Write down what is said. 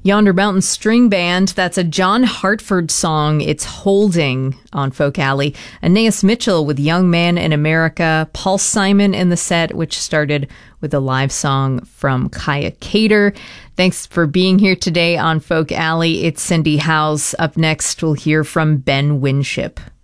Yonder Mountain String Band, that's a John Hartford song. It's Holding on Folk Alley. Aeneas Mitchell with Young Man in America. Paul Simon in the set, which started with a live song from Kaya Cater. Thanks for being here today on Folk Alley. It's Cindy Howes. Up next, we'll hear from Ben Winship.